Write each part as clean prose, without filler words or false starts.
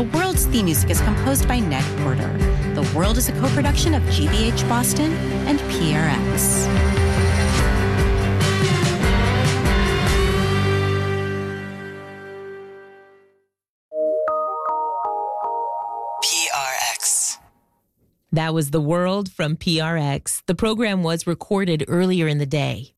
The World's theme music is composed by Ned Porter. The World is a co-production of GBH Boston and PRX. That was The World from PRX. The program was recorded earlier in the day.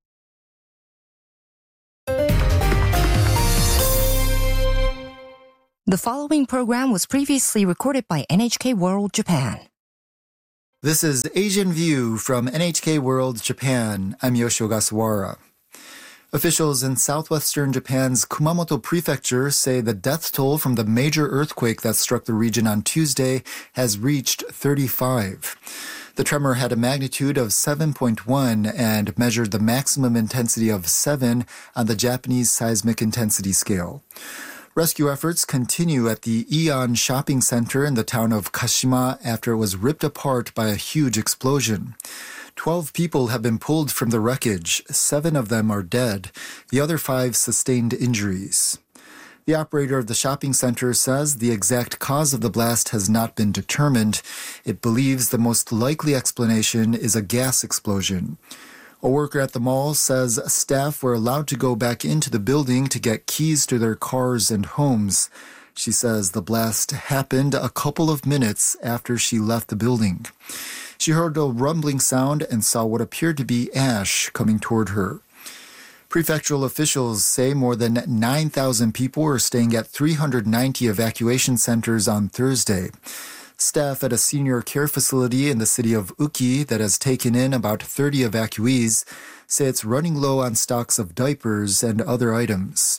The following program was previously recorded by NHK World Japan. This is Asian View from NHK World Japan. I'm Yoshio Gasawara. Officials in southwestern Japan's Kumamoto Prefecture say the death toll from the major earthquake that struck the region on Tuesday has reached 35. The tremor had a magnitude of 7.1 and measured the maximum intensity of 7 on the Japanese seismic intensity scale. Rescue efforts continue at the Aeon shopping center in the town of Kashima after it was ripped apart by a huge explosion. 12 people have been pulled from the wreckage. 7 of them are dead. The other 5 sustained injuries. The operator of the shopping center says the exact cause of the blast has not been determined. It believes the most likely explanation is a gas explosion. A worker at the mall says staff were allowed to go back into the building to get keys to their cars and homes. She says the blast happened a couple of minutes after she left the building. She heard a rumbling sound and saw what appeared to be ash coming toward her. Prefectural officials say more than 9,000 people were staying at 390 evacuation centers on Thursday. Staff at a senior care facility in the city of Uki that has taken in about 30 evacuees say it's running low on stocks of diapers and other items.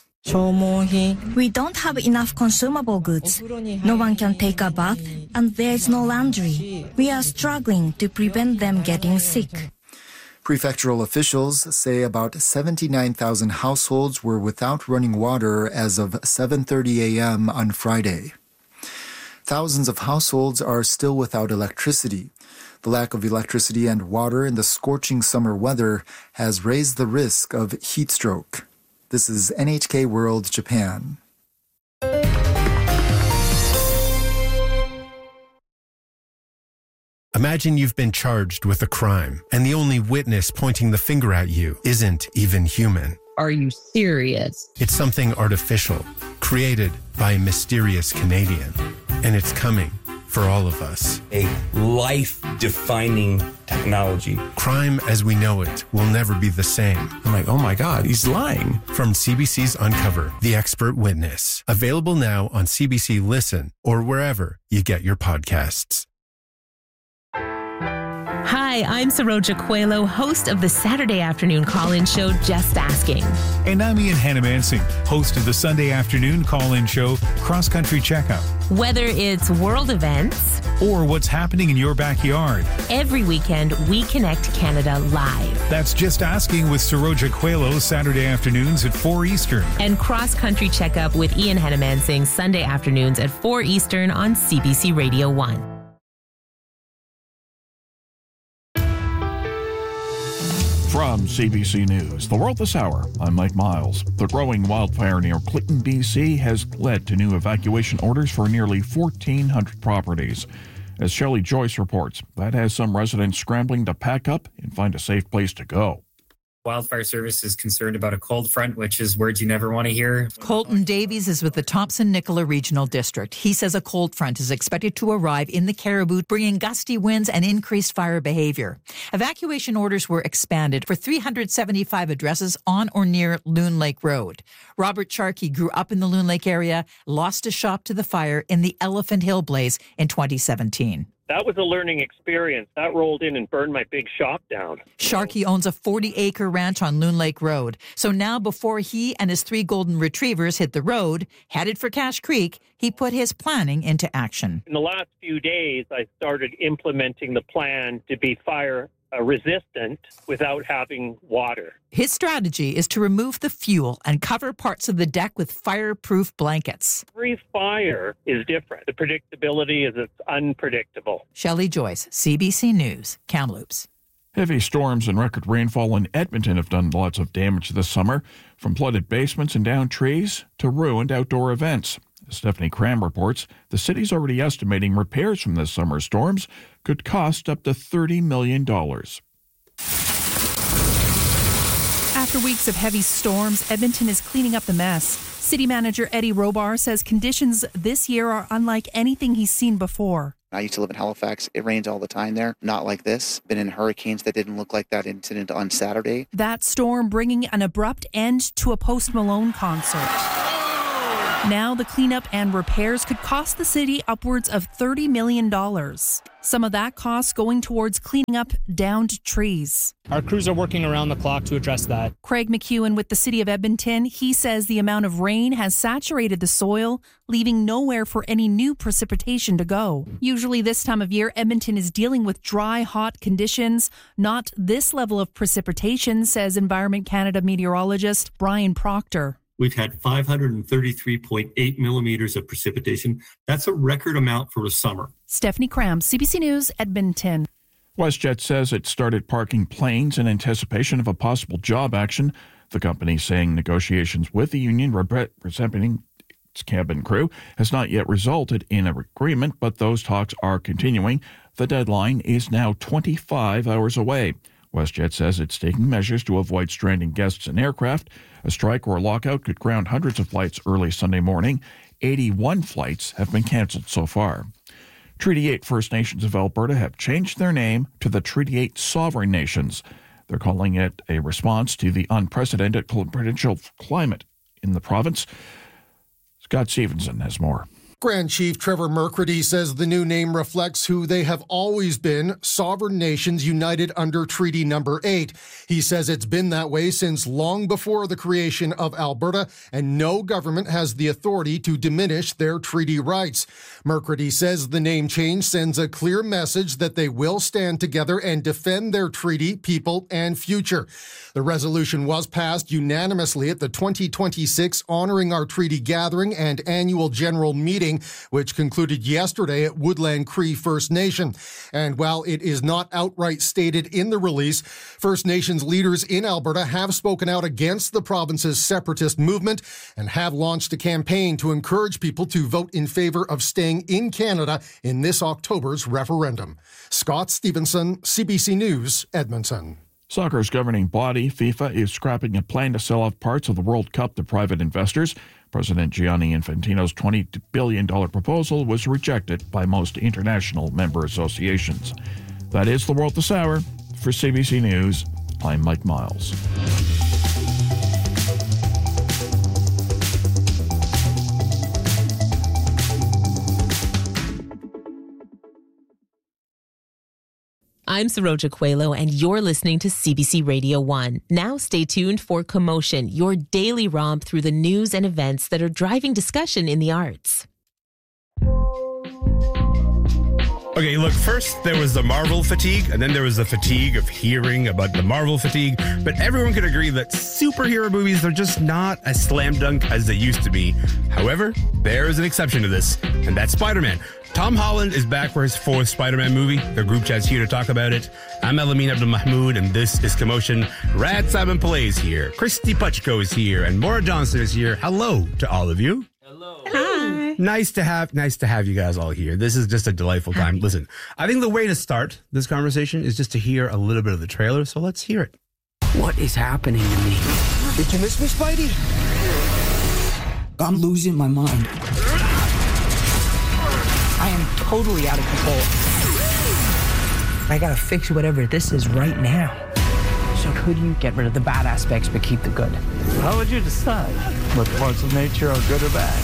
We don't have enough consumable goods. No one can take a bath, and there's no laundry. We are struggling to prevent them getting sick. Prefectural officials say about 79,000 households were without running water as of 7:30 a.m. on Friday. Thousands of households are still without electricity. The lack of electricity and water in the scorching summer weather has raised the risk of heat stroke. This is NHK World Japan. Imagine you've been charged with a crime, and the only witness pointing the finger at you isn't even human. Are you serious? It's something artificial, created by a mysterious Canadian. And it's coming for all of us. A life-defining technology. Crime as we know it will never be the same. I'm like, oh my God, he's lying. From CBC's Uncover, The Expert Witness. Available now on CBC Listen or wherever you get your podcasts. Hi, I'm Saroja Coelho, host of the Saturday afternoon call-in show, Just Asking. And I'm Ian Hannamansing, host of the Sunday afternoon call-in show, Cross Country Checkup. Whether it's world events or what's happening in your backyard, every weekend we connect Canada live. That's Just Asking with Saroja Coelho, Saturday afternoons at 4 Eastern. And Cross Country Checkup with Ian Hannamansing, Sunday afternoons at 4 Eastern on CBC Radio 1. From CBC News, The World This Hour, I'm Mike Miles. The growing wildfire near Clinton, BC has led to new evacuation orders for nearly 1,400 properties. As Shelley Joyce reports, that has some residents scrambling to pack up and find a safe place to go. Wildfire Service is concerned about a cold front, which is words you never want to hear. Colton Davies is with the Thompson-Nicola Regional District. He says a cold front is expected to arrive in the Cariboo, bringing gusty winds and increased fire behavior. Evacuation orders were expanded for 375 addresses on or near Loon Lake Road. Robert Sharkey grew up in the Loon Lake area, lost his shop to the fire in the Elephant Hill blaze in 2017. That was a learning experience. That rolled in and burned my big shop down. Sharkey owns a 40-acre ranch on Loon Lake Road. So now before he and his 3 golden retrievers hit the road, headed for Cache Creek, he put his planning into action. In the last few days, I started implementing the plan to be fire resistant without having water. His strategy is to remove the fuel and cover parts of the deck with fireproof blankets. Every fire is different. The predictability is it's unpredictable. Shelley Joyce, CBC News, Kamloops. Heavy storms and record rainfall in Edmonton have done lots of damage this summer, from flooded basements and downed trees to ruined outdoor events. Stephanie Cram reports the city's already estimating repairs from this summer's storms could cost up to $30 million. After weeks of heavy storms, Edmonton is cleaning up the mess. City Manager Eddie Robar says conditions this year are unlike anything he's seen before. I used to live in Halifax. It rains all the time there. Not like this. Been in hurricanes that didn't look like that incident on Saturday. That storm bringing an abrupt end to a Post Malone concert. Now the cleanup and repairs could cost the city upwards of $30 million. Some of that cost going towards cleaning up downed trees. Our crews are working around the clock to address that. Craig McEwen with the City of Edmonton, he says the amount of rain has saturated the soil, leaving nowhere for any new precipitation to go. Usually this time of year, Edmonton is dealing with dry, hot conditions. Not this level of precipitation, says Environment Canada meteorologist Brian Proctor. We've had 533.8 millimeters of precipitation. That's a record amount for a summer. Stephanie Cram, CBC News, Edmonton. WestJet says it started parking planes in anticipation of a possible job action. The company saying negotiations with the union representing its cabin crew has not yet resulted in an agreement, but those talks are continuing. The deadline is now 25 hours away. WestJet says it's taking measures to avoid stranding guests and aircraft. A strike or lockout could ground hundreds of flights early Sunday morning. 81 flights have been canceled so far. Treaty 8 First Nations of Alberta have changed their name to the Treaty 8 Sovereign Nations. They're calling it a response to the unprecedented potential climate in the province. Scott Stevenson has more. Grand Chief Trevor Mercredi says the new name reflects who they have always been, sovereign nations united under Treaty Number 8. He says it's been that way since long before the creation of Alberta, and no government has the authority to diminish their treaty rights. Mercredi says the name change sends a clear message that they will stand together and defend their treaty, people, and future. The resolution was passed unanimously at the 2026 Honoring Our Treaty Gathering and Annual General Meeting, which concluded yesterday at Woodland Cree First Nation. And while it is not outright stated in the release, First Nations leaders in Alberta have spoken out against the province's separatist movement and have launched a campaign to encourage people to vote in favor of staying in Canada in this October's referendum. Scott Stevenson, CBC News, Edmonton. Soccer's governing body, FIFA, is scrapping a plan to sell off parts of the World Cup to private investors. President Gianni Infantino's $20 billion proposal was rejected by most international member associations. That is the world this hour. For CBC News, I'm Mike Miles. I'm Saroja Coelho, and you're listening to CBC Radio 1. Now stay tuned for Commotion, your daily romp through the news and events that are driving discussion in the arts. Okay, look, first there was the Marvel fatigue, and then there was the fatigue of hearing about the Marvel fatigue, but everyone could agree that superhero movies are just not as slam dunk as they used to be. However, there is an exception to this, and that's Spider-Man. Tom Holland is back for his fourth Spider-Man movie. The group chat's here to talk about it. I'm Elamin Abdul-Mahmoud, and this is Commotion. Rad Simon Pillay is here. Christy Puchko is here, and Maura Johnson is here. Hello to all of you. Hello. Hi. Nice to have you guys all here. This is just a delightful time. Listen, I think the way to start this conversation is just to hear a little bit of the trailer, so let's hear it. What is happening to me? Did you miss me, Spidey? I'm losing my mind. I am totally out of control. I gotta fix whatever this is right now. So could you get rid of the bad aspects but keep the good? How would you decide what parts of nature are good or bad?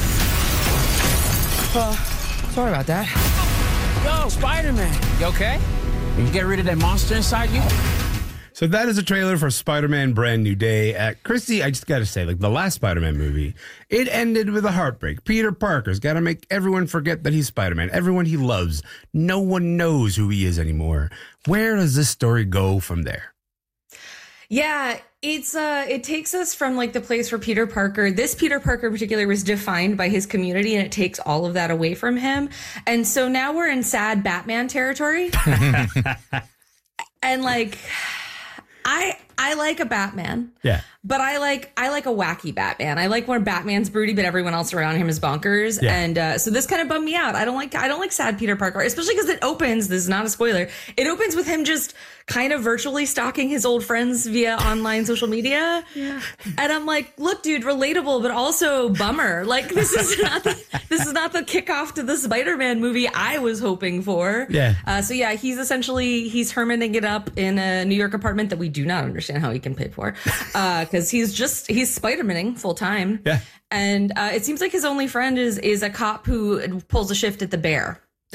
Sorry about that. Yo, Spider-Man, you okay? Did you get rid of that monster inside you? So that is a trailer for Spider-Man Brand New Day. Christy, I just got to say, like the last Spider-Man movie, it ended with a heartbreak. Peter Parker's got to make everyone forget that he's Spider-Man. Everyone he loves. No one knows who he is anymore. Where does this story go from there? Yeah, it takes us from like the place where Peter Parker, this Peter Parker in particular, was defined by his community, and it takes all of that away from him. And so now we're in sad Batman territory. And like, I like a Batman. Yeah. But I like a wacky Batman. I like when Batman's broody, but everyone else around him is bonkers. Yeah. And so this kind of bummed me out. I don't like sad Peter Parker, especially because it opens. This is not a spoiler. It opens with him just kind of virtually stalking his old friends via online social media. Yeah. And I'm like, look, dude, relatable, but also bummer. Like this is not the kickoff to the Spider-Man movie I was hoping for. Yeah. So yeah, he's Hermaning it up in a New York apartment that we do not understand how he can pay for. Because he's Spider-Maning full time. Yeah. And it seems like his only friend is a cop who pulls a shift at the Bear.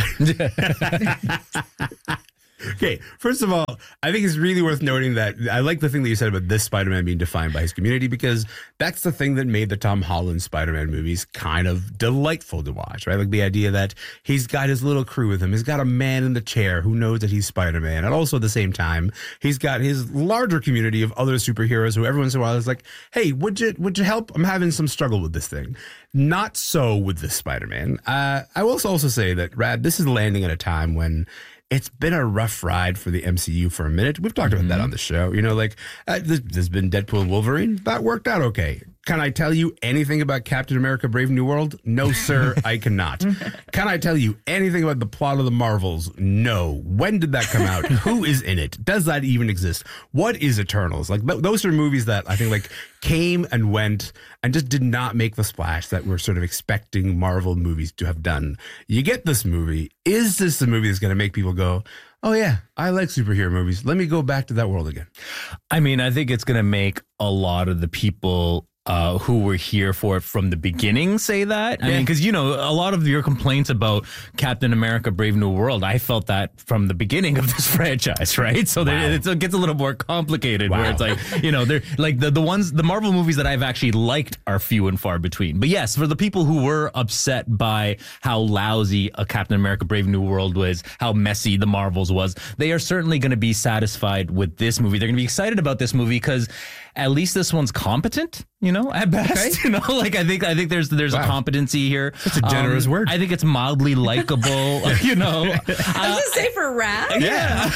Okay, first of all, I think it's really worth noting that I like the thing that you said about this Spider-Man being defined by his community, because that's the thing that made the Tom Holland Spider-Man movies kind of delightful to watch, right? Like the idea that he's got his little crew with him. He's got a man in the chair who knows that he's Spider-Man. And also at the same time, he's got his larger community of other superheroes who every once in a while is like, hey, would you help? I'm having some struggle with this thing. Not so with this Spider-Man. I will also say that, Rad, this is landing at a time when it's been a rough ride for the MCU for a minute. We've talked about that on the show. You know, like there's been Deadpool and Wolverine. That worked out okay. Can I tell you anything about Captain America Brave New World? No, sir, I cannot. Can I tell you anything about the plot of the Marvels? No. When did that come out? Who is in it? Does that even exist? What is Eternals? Like those are movies that I think like came and went and just did not make the splash that we're sort of expecting Marvel movies to have done. You get this movie. Is this the movie that's going to make people go, oh yeah, I like superhero movies. Let me go back to that world again? I mean, I think it's going to make a lot of the people who were here for it from the beginning say that. I mean, because, you know, a lot of your complaints about Captain America Brave New World, I felt that from the beginning of this franchise, right? So it gets a little more complicated where it's like, you know, they're like the Marvel movies that I've actually liked are few and far between. But yes, for the people who were upset by how lousy a Captain America Brave New World was, how messy the Marvels was, they are certainly going to be satisfied with this movie. They're going to be excited about this movie because at least this one's competent, you know, at best. Okay. You know, like I think there's a competency here. That's a generous word. I think it's mildly likable, you know. I was gonna say for rap. Yeah.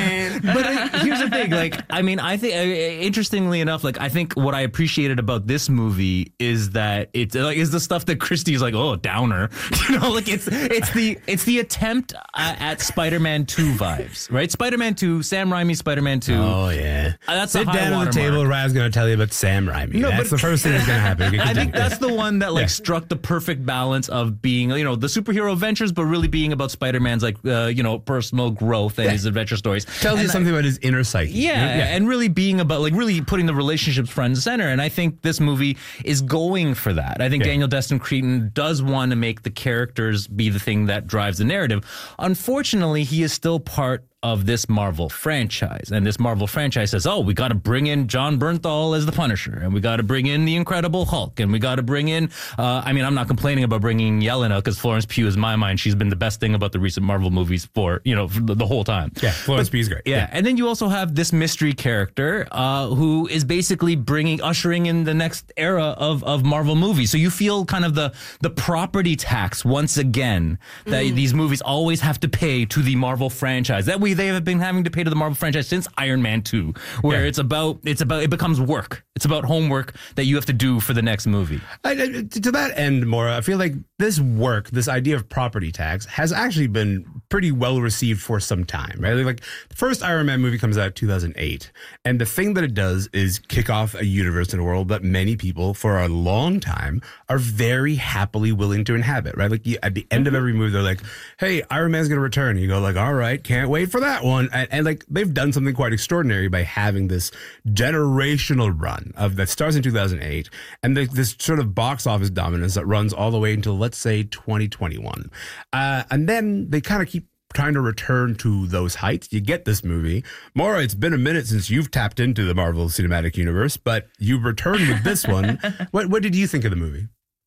But here's the thing, like, I mean, I think interestingly enough, like I think what I appreciated about this movie is that it's like is the stuff that Christie's like, oh, downer, you know, like it's the attempt at Spider-Man 2 vibes, right? Spider-Man 2, Sam Raimi's Spider-Man 2. Oh yeah, that's sit down at the table. Raz going to tell you about Sam Raimi. No, that's the first thing that's going to happen. I think that's the one that like struck the perfect balance of being, you know, the superhero adventures, but really being about Spider-Man's like, you know, personal growth and his adventure stories. Tells you something about his inner psyche. Yeah, and really being about like really putting the relationships front and center. And I think this movie is going for that. I think Daniel Destin Cretton does want to make the characters be the thing that drives the narrative. Unfortunately, he is still part of this Marvel franchise. And this Marvel franchise says, oh, we got to bring in John Bernthal as the Punisher, and we got to bring in the Incredible Hulk, and we got to bring in, I mean, I'm not complaining about bringing Yelena, because Florence Pugh, is my mind, she's been the best thing about the recent Marvel movies for, you know, for the whole time. Yeah, Florence Pugh is great. Yeah. And then you also have this mystery character who is basically ushering in the next era of Marvel movies. So you feel kind of the property tax once again that these movies always have to pay to the Marvel franchise. They have been having to pay to the Marvel franchise since Iron Man 2, where it becomes work. It's about homework that you have to do for the next movie. To that end, Maura, I feel like this idea of property tax, has actually been pretty well received for some time, right? Like the first Iron Man movie comes out in 2008, and the thing that it does is kick off a universe in a world that many people for a long time are very happily willing to inhabit, right? Like at the end of every movie, they're like, hey, Iron Man's going to return. And you go like, all right, can't wait for that one. And like they've done something quite extraordinary by having this generational run that starts in 2008 and this sort of box office dominance that runs all the way until, let's say, 2021. And then they kind of keep trying to return to those heights. You get this movie. Maura, it's been a minute since you've tapped into the Marvel Cinematic Universe, but you returned with this one. What did you think of the movie?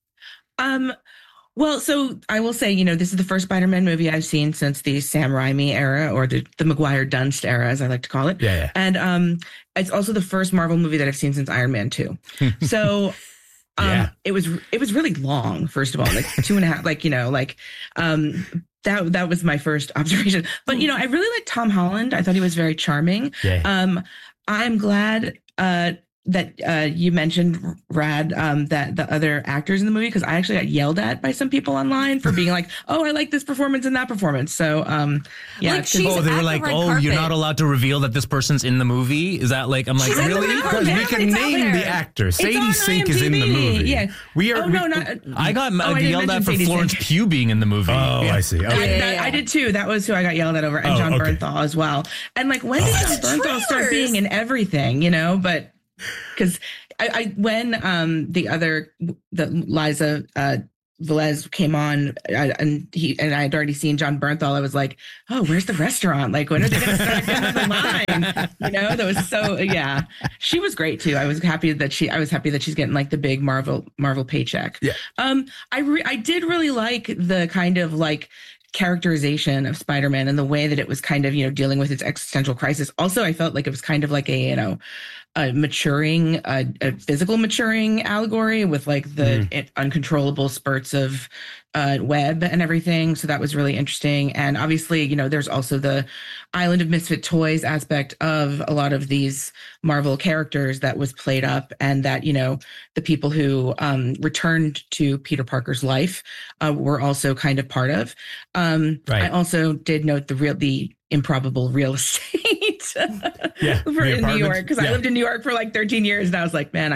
Well, so I will say, you know, this is the first Spider-Man movie I've seen since the Sam Raimi era, or the Maguire Dunst era, as I like to call it. Yeah. And it's also the first Marvel movie that I've seen since Iron Man 2. So it was really long, first of all, like 2.5, like, you know, like that was my first observation. But, you know, I really liked Tom Holland. I thought he was very charming. Yeah. I'm glad that you mentioned, Rad, that the other actors in the movie, because I actually got yelled at by some people online for being like, "Oh, I like this performance and that performance." So, yeah. Like they were like, "Oh, you're not allowed to reveal that this person's in the movie." Is that like? I'm like, really? Because we can name the actor. Sadie Sink is in the movie. Yeah. We are. I got yelled at for Florence Pugh being in the movie. Oh, yeah. I see. Okay. I did too. That was who I got yelled at over, and John Bernthal as well. And like, when did John Bernthal start being in everything? You know, but. Because when the Liza Velez came on and I had already seen John Bernthal, I was like, oh, where's the restaurant? Like, when are they going to start getting the line? You know, that was so, yeah. She was great too. I was happy that she's getting like the big Marvel paycheck. Yeah. I did really like the kind of like characterization of Spider-Man and the way that it was kind of, you know, dealing with its existential crisis. Also, I felt like it was kind of like a, you know, a physical maturing allegory with like the uncontrollable spurts of web and everything. So that was really interesting. And obviously, you know, there's also the Island of Misfit Toys aspect of a lot of these Marvel characters that was played up, and that, you know, the people who returned to Peter Parker's life were also kind of part of. Right. I also did note the improbable real estate in New York, because I lived in New York for like 13 years, and I was like, man,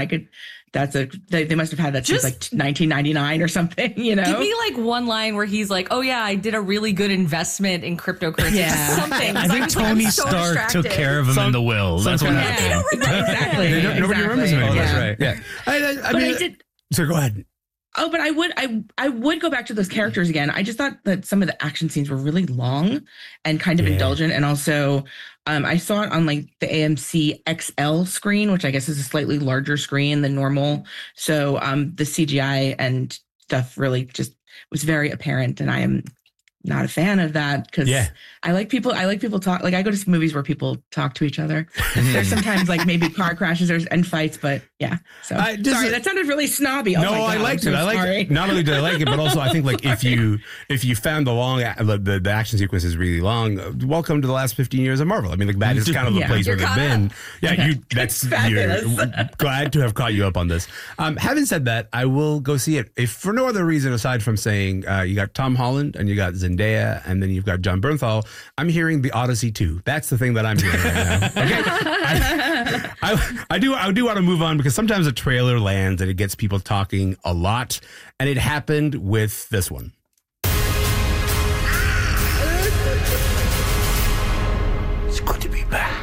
they must have had that since like 1999 or something, you know? Give me like one line where he's like, oh yeah, I did a really good investment in cryptocurrency. Yeah. Something. I think Tony Stark took care of him in the will. That's what happened. They don't remember exactly. Nobody remembers him anymore. That's right. Yeah. I mean, so go ahead. Oh, but I would go back to those characters again. I just thought that some of the action scenes were really long and kind of indulgent. And also, I saw it on like the AMC XL screen, which I guess is a slightly larger screen than normal. So the CGI and stuff really just was very apparent. And I am not a fan of that, because I like people talk. Like, I go to movies where people talk to each other. There's sometimes like maybe car crashes and fights, but yeah. So sorry, that sounded really snobby. No, I liked it. I liked it. Not only did I like it, but also I think like if you found the action sequence is really long, welcome to the last 15 years of Marvel. I mean, like, that is kind of the place where they've been. Yeah, you're glad to have caught you up on this. Having said that, I will go see it if for no other reason aside from saying you got Tom Holland and you got Zendaya, and then you've got John Bernthal. I'm hearing the Odyssey 2. That's the thing that I'm hearing right now. Okay, I do want to move on, because sometimes a trailer lands and it gets people talking a lot, and it happened with this one. It's good to be back.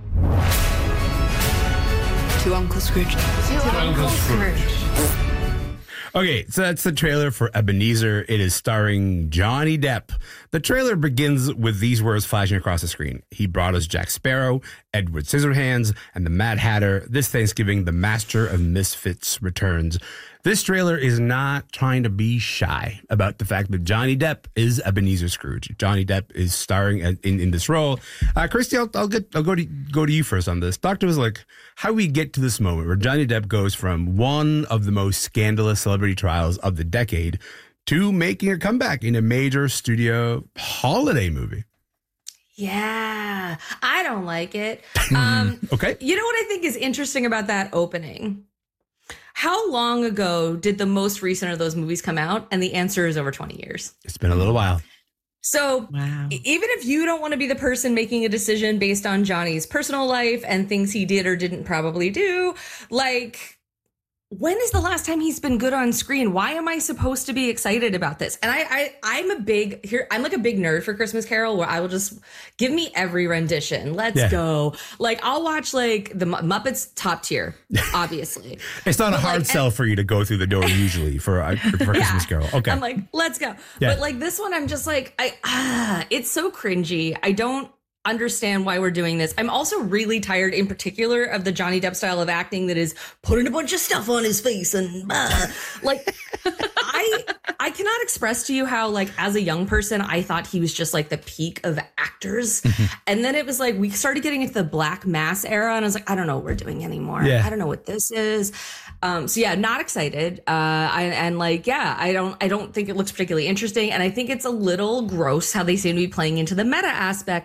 To Uncle Scrooge. To Uncle Scrooge. Okay, so that's the trailer for Ebenezer. It is starring Johnny Depp. The trailer begins with these words flashing across the screen. He brought us Jack Sparrow, Edward Scissorhands, and the Mad Hatter. This Thanksgiving, the Master of Misfits returns. This trailer is not trying to be shy about the fact that Johnny Depp is Ebenezer Scrooge. Johnny Depp is starring in this role. Christy, I'll go to you first on this. Talk to us, like, how we get to this moment where Johnny Depp goes from one of the most scandalous celebrity trials of the decade to making a comeback in a major studio holiday movie. Yeah, I don't like it. Okay. You know what I think is interesting about that opening? How long ago did the most recent of those movies come out? And the answer is over 20 years. It's been a little while. So even if you don't want to be the person making a decision based on Johnny's personal life and things he did or didn't probably do, like, when is the last time he's been good on screen? Why am I supposed to be excited about this? And I'm like a big nerd for Christmas Carol, where I will just give me every rendition. Let's go. Like, I'll watch like the Muppets top tier, obviously. It's not a hard sell for you to go through the door usually for Christmas Carol. Okay. I'm like, let's go. Yeah. But like this one, I'm just like, it's so cringy. I don't understand why we're doing this. I'm also really tired in particular of the Johnny Depp style of acting that is putting a bunch of stuff on his face and like I cannot express to you how, like, as a young person, I thought he was just like the peak of actors. And then it was like we started getting into the Black Mass era, and I was like, I don't know what we're doing anymore. I don't know what this is. So yeah, not excited. I don't think it looks particularly interesting, and I think it's a little gross how they seem to be playing into the meta aspect where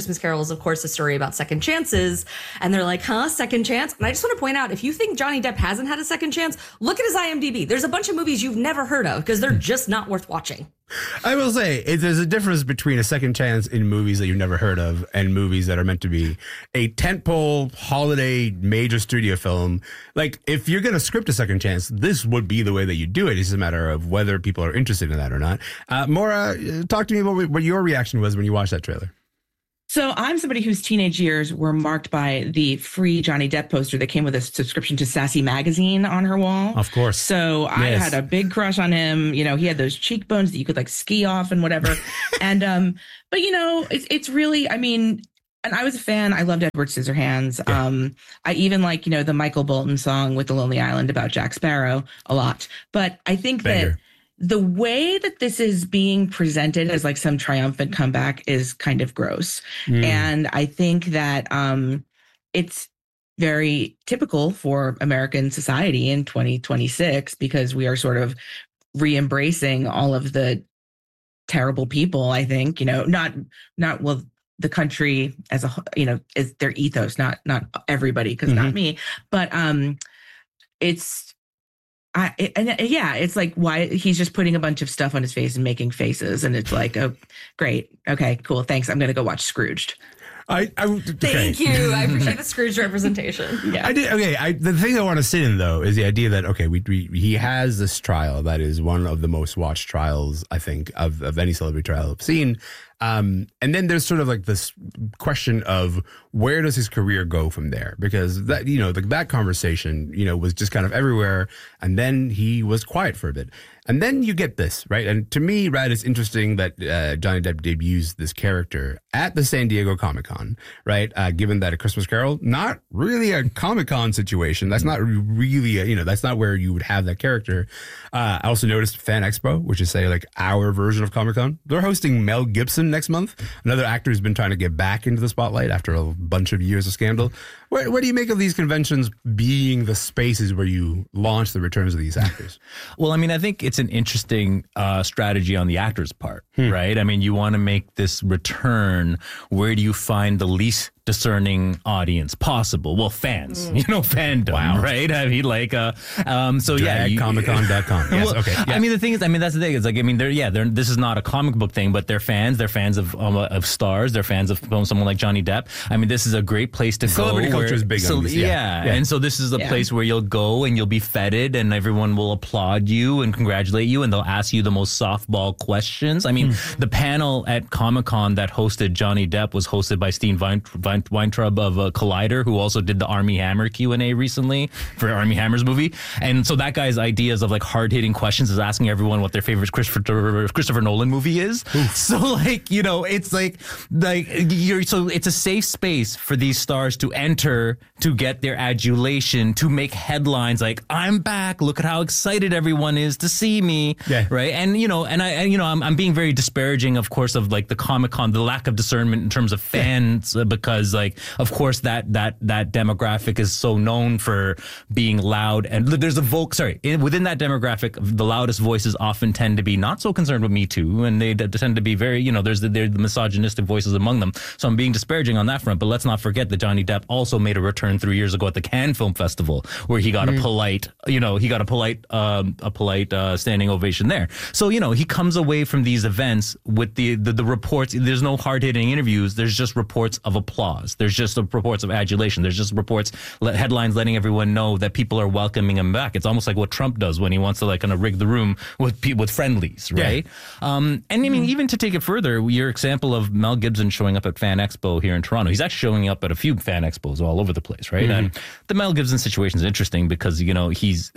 Christmas Carol is, of course, a story about second chances. And they're like, huh, second chance? And I just want to point out, if you think Johnny Depp hasn't had a second chance, look at his IMDb. There's a bunch of movies you've never heard of because they're just not worth watching. I will say, there's a difference between a second chance in movies that you've never heard of and movies that are meant to be a tentpole holiday major studio film. Like, if you're going to script a second chance, this would be the way that you do it. It's just a matter of whether people are interested in that or not. Maura, talk to me about what your reaction was when you watched that trailer. So I'm somebody whose teenage years were marked by the free Johnny Depp poster that came with a subscription to Sassy Magazine on her wall. Of course. So I had a big crush on him. You know, he had those cheekbones that you could like ski off and whatever. And, but you know, it's really, I mean, and I was a fan. I loved Edward Scissorhands. Yeah. I even like, you know, the Michael Bolton song with the Lonely Island about Jack Sparrow a lot. But I think that the way that this is being presented as like some triumphant comeback is kind of gross. And I think that it's very typical for American society in 2026 because we are sort of re-embracing all of the terrible people, I think, you know, not well, the country as a, you know, is their ethos, not everybody, because not me, but it's like, why he's just putting a bunch of stuff on his face and making faces, and it's like, oh, great, okay, cool, thanks. I'm gonna go watch Scrooged. Thank you. I appreciate the Scrooge representation. Yeah, I did. Okay, the thing I want to sit in though is the idea that he has this trial that is one of the most watched trials I think of any celebrity trial I've seen. And then there's sort of like this question of where does his career go from there? Because that, you know, that conversation, you know, was just kind of everywhere. And then he was quiet for a bit. And then you get this, right? And to me, right, it's interesting that Johnny Depp debuts this character at the San Diego Comic-Con, right? Given that A Christmas Carol, not really a Comic-Con situation. That's not really, that's not where you would have that character. I also noticed Fan Expo, which is, say, like our version of Comic-Con. They're hosting Mel Gibson next month, another actor who's been trying to get back into the spotlight after a bunch of years of scandal. What do you make of these conventions being the spaces where you launch the returns of these actors? Well, I mean, I think it's an interesting strategy on the actor's part, right? I mean, you want to make this return. Where do you find the least discerning audience possible? Well, fans, fandom, right? I mean, like, so Comiccon.com. Yes, okay. Yeah. I mean, the thing is, that's the thing. It's like, I mean, this is not a comic book thing, but they're fans. They're fans of stars. They're fans of someone like Johnny Depp. I mean, this is a great place to go. Celebrity culture is big on this. Yeah. And so this is a place where you'll go and you'll be feted and everyone will applaud you and congratulate you and they'll ask you the most softball questions. I mean, the panel at Comic-Con that hosted Johnny Depp was hosted by Steve Weintraub of Collider, who also did the Armie Hammer Q&A recently for Armie Hammer's movie. And so that guy's ideas of like hard-hitting questions is asking everyone what their favorite Christopher Nolan movie is. Oof. So like, it's so it's a safe space for these stars to enter, to get their adulation, to make headlines like, I'm back, look at how excited everyone is to see me. Yeah. Right. And, I'm being very disparaging, of course, of like the Comic-Con, the lack of discernment in terms of fans, because like, of course, that demographic is so known for being loud. And there's within that demographic, the loudest voices often tend to be not so concerned with Me Too. And they tend to be very, they're the misogynistic voices among them. So I'm being disparaging on that front. But let's not forget that Johnny Depp also made a return 3 years ago at the Cannes Film Festival, where he got a polite standing ovation there. So, he comes away from these events with the reports. There's no hard-hitting interviews. There's just reports of applause. There's just reports of adulation. There's just reports, headlines letting everyone know that people are welcoming him back. It's almost like what Trump does when he wants to like kind of rig the room with friendlies, right? Yeah. And I mean, even to take it further, your example of Mel Gibson showing up at Fan Expo here in Toronto, he's actually showing up at a few fan expos all over the place, right? And the Mel Gibson situation is interesting because his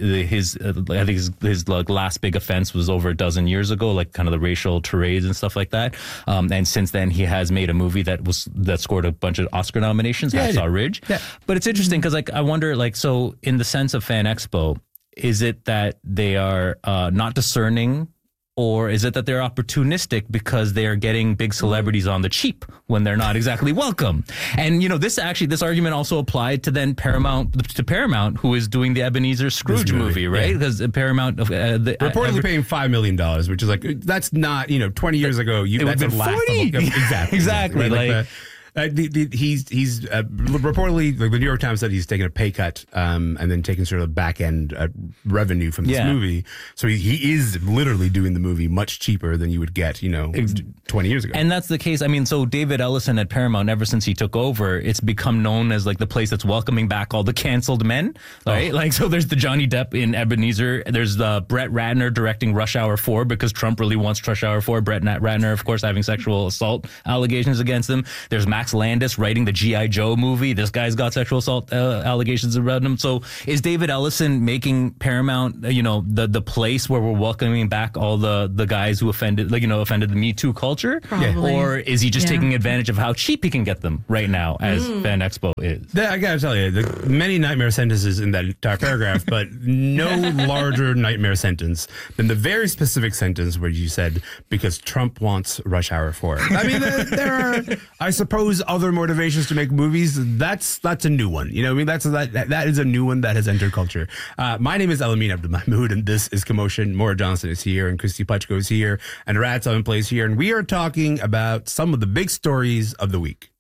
last big offense was over a dozen years ago, like kind of the racial tirades and stuff like that. And since then, he has made a movie that scored a bunch of Oscar nominations. Hacksaw Ridge. Yeah. But it's interesting because like I wonder, like, so in the sense of Fan Expo, is it that they are not discerning? Or is it that they're opportunistic because they are getting big celebrities on the cheap when they're not exactly welcome? And, this argument also applied to then Paramount, who is doing the Ebenezer Scrooge movie, right? Because Paramount... reportedly paying $5 million, which is like, that's not, 20 years ago, that's a laugh. Exactly. Right? He's reportedly, like the New York Times said, he's taken a pay cut and then taken sort of back end revenue from this movie. So he is literally doing the movie much cheaper than you would get, 20 years ago. And that's the case. I mean, so David Ellison at Paramount, ever since he took over, it's become known as like the place that's welcoming back all the canceled men, right? Like, so there's the Johnny Depp in Ebenezer. There's the Brett Ratner directing Rush Hour 4 because Trump really wants Rush Hour 4. Brett Ratner, of course, having sexual assault allegations against him. There's Max Landis writing the G.I. Joe movie. This guy's got sexual assault allegations around him. So is David Ellison making Paramount, the place where we're welcoming back all the guys who offended the Me Too culture? Probably. Or is he just taking advantage of how cheap he can get them right now, as Fan Expo is? I gotta tell you, many nightmare sentences in that entire paragraph, but no larger nightmare sentence than the very specific sentence where you said, because Trump wants Rush Hour 4. I mean, there are, I suppose, other motivations to make movies. That's a new one. That is a new one that has entered culture. My name is Elamin Abdulmahmoud, and this is Commotion. Maura Johnson is here, and Christy Putchko is here, and Rad Sullivan plays here, and we are talking about some of the big stories of the week.